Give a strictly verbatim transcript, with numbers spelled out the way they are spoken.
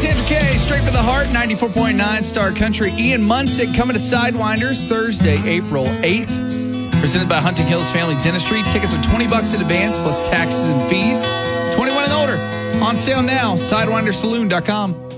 It's Andrew K. Straight for the Heart, ninety-four point nine Star Country. Ian Munsick coming to Sidewinders Thursday, April eighth. Presented by Hunting Hills Family Dentistry. Tickets are twenty bucks in advance plus taxes and fees. twenty-one and older. On sale now. Sidewindersaloon dot com.